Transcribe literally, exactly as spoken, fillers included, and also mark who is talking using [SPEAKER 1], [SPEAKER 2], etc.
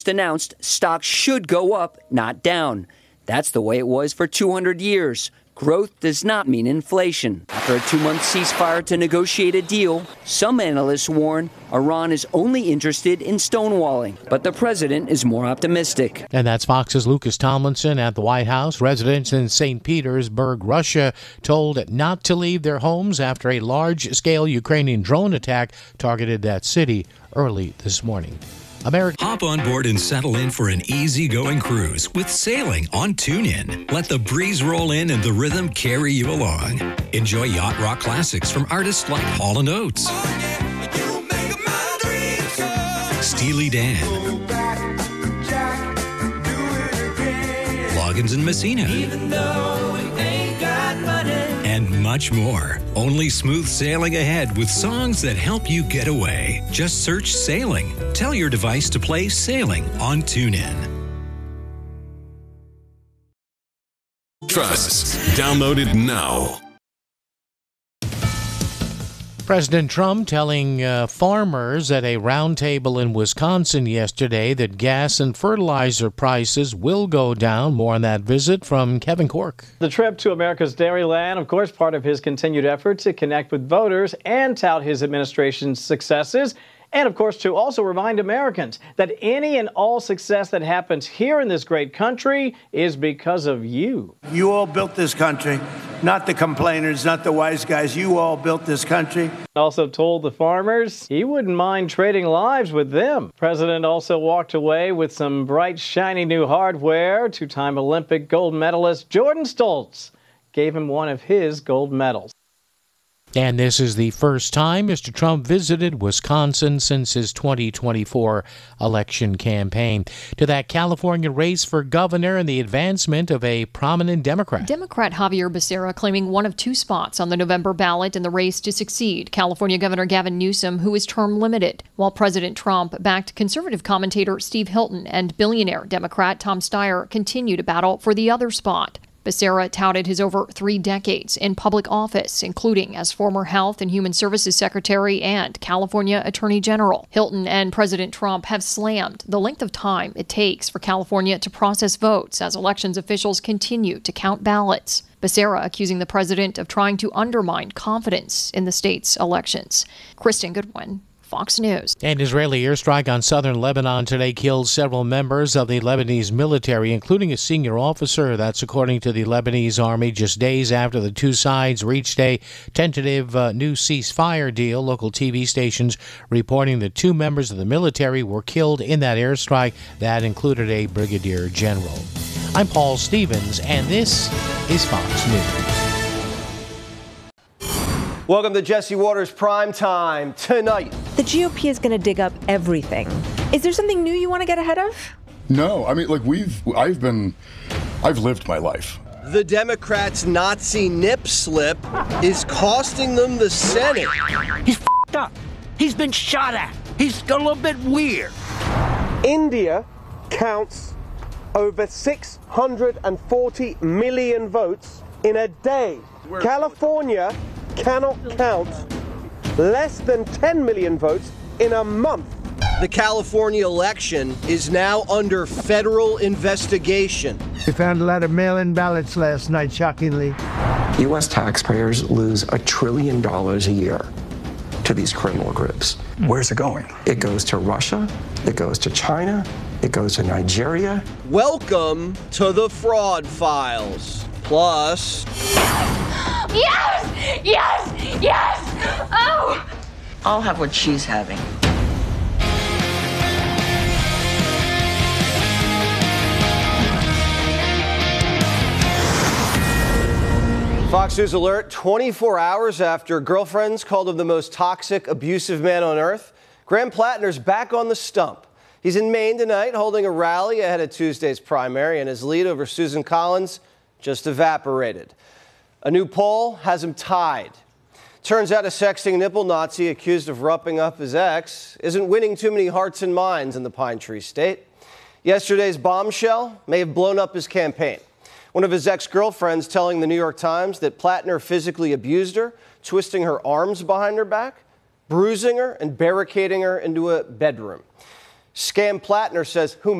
[SPEAKER 1] announced stocks should go up, not down. That's the way it was for two hundred years. Growth does not mean inflation. After a two-month ceasefire to negotiate a deal, some analysts warn Iran is only interested in stonewalling. But the president is more optimistic.
[SPEAKER 2] And that's Fox's Lucas Tomlinson at the White House. Residents in Saint Petersburg, Russia, told not to leave their homes after a large-scale Ukrainian drone attack targeted that city early this morning. America.
[SPEAKER 3] Hop on board and settle in for an easygoing cruise with sailing on TuneIn. Let the breeze roll in and the rhythm carry you along. Enjoy yacht rock classics from artists like Hall and Oates, oh, yeah, you make my dreams come. Steely Dan, go back, Jack, do it again. Loggins and Messina, even though we ain't got money, and much more. Only smooth sailing ahead with songs that help you get away. Just search Sailing. Tell your device to play Sailing on TuneIn.
[SPEAKER 4] Trust. Download it now.
[SPEAKER 2] President Trump telling uh, farmers at a roundtable in Wisconsin yesterday that gas and fertilizer prices will go down. More on that visit from Kevin Cork.
[SPEAKER 5] The trip to America's Dairyland, of course, part of his continued effort to connect with voters and tout his administration's successes. And, of course, to also remind Americans that any and all success that happens here in this great country is because of you.
[SPEAKER 6] You all built this country, not the complainers, not the wise guys. You all built this country.
[SPEAKER 5] Also told the farmers he wouldn't mind trading lives with them. President also walked away with some bright, shiny new hardware. Two-time Olympic gold medalist Jordan Stoltz gave him one of his gold medals.
[SPEAKER 2] And this is the first time Mister Trump visited Wisconsin since his twenty twenty-four election campaign. To that California race for governor and the advancement of a prominent Democrat.
[SPEAKER 7] Democrat Xavier Becerra claiming one of two spots on the November ballot in the race to succeed California Governor Gavin Newsom, who is term limited, while President Trump backed conservative commentator Steve Hilton and billionaire Democrat Tom Steyer continue to battle for the other spot. Becerra touted his over three decades in public office, including as former Health and Human Services Secretary and California Attorney General. Hilton and President Trump have slammed the length of time it takes for California to process votes as elections officials continue to count ballots. Becerra accusing the president of trying to undermine confidence in the state's elections. Kristen Goodwin, Fox News.
[SPEAKER 2] An Israeli airstrike on southern Lebanon today killed several members of the Lebanese military, including a senior officer. That's according to the Lebanese army, just days after the two sides reached a tentative uh, new ceasefire deal. Local T V stations reporting that two members of the military were killed in that airstrike. That included a brigadier general. I'm Paul Stevens, and this is Fox News.
[SPEAKER 8] Welcome to Jesse Waters Prime Time. Tonight,
[SPEAKER 9] the G O P is going to dig up everything. Is there something new you want to get ahead of?
[SPEAKER 10] No, I mean, like we've, I've been, I've lived my life.
[SPEAKER 8] The Democrats' Nazi nip slip is costing them the Senate.
[SPEAKER 11] He's f***ed up. He's been shot at. He's got a little bit weird.
[SPEAKER 12] India counts over six hundred forty million votes in a day. California cannot count less than ten million votes in a month.
[SPEAKER 8] The California election is now under federal investigation.
[SPEAKER 13] We found a lot of mail-in ballots last night, shockingly.
[SPEAKER 14] U S taxpayers lose a trillion dollars a year to these criminal groups.
[SPEAKER 15] Where's it going?
[SPEAKER 14] It goes to Russia, it goes to China, it goes to Nigeria.
[SPEAKER 8] Welcome to the Fraud Files. Plus...
[SPEAKER 16] Yes! Yes! Yes! Oh!
[SPEAKER 17] I'll have what she's having.
[SPEAKER 8] Fox News alert, twenty-four hours after girlfriends called him the most toxic, abusive man on earth, Graham Plattner's back on the stump. He's in Maine tonight holding a rally ahead of Tuesday's primary, and his lead over Susan Collins just evaporated. A new poll has him tied. Turns out a sexting nipple Nazi accused of roughing up his ex isn't winning too many hearts and minds in the Pine Tree State. Yesterday's bombshell may have blown up his campaign. One of his ex-girlfriends telling the New York Times that Plattner physically abused her, twisting her arms behind her back, bruising her, and barricading her into a bedroom. Scam Plattner says, who